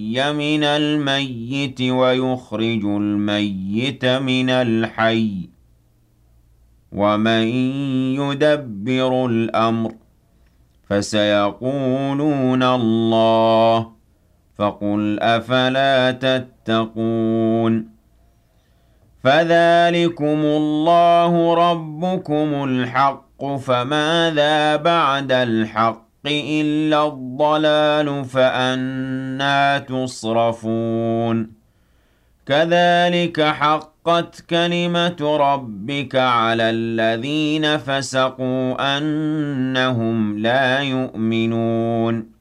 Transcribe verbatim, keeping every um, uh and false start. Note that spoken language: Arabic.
من الميت ويخرج الميت من الحي ومن يدبر الأمر فسيقولون الله فقل أفلا تتقون فذلكم الله ربكم الحق فماذا بعد الحق إلا الضلال فأنى تصرفون كذلك حقت كلمة ربك على الذين فسقوا أنهم لا يؤمنون